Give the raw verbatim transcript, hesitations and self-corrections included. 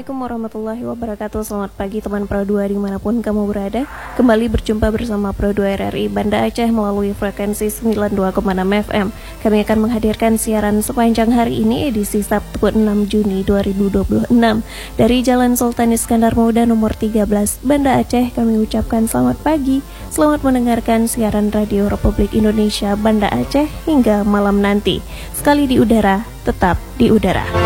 Assalamualaikum warahmatullahi wabarakatuh. Selamat pagi teman Pro dua dimanapun kamu berada. Kembali berjumpa bersama Pro dua R R I Banda Aceh melalui frekuensi sembilan puluh dua koma enam F M. Kami akan menghadirkan siaran sepanjang hari ini edisi Sabtu enam Juni dua ribu dua puluh enam dari Jalan Sultan Iskandar Muda nomor tiga belas Banda Aceh. Kami ucapkan selamat pagi, selamat mendengarkan siaran Radio Republik Indonesia Banda Aceh hingga malam nanti. Sekali di udara, tetap di udara.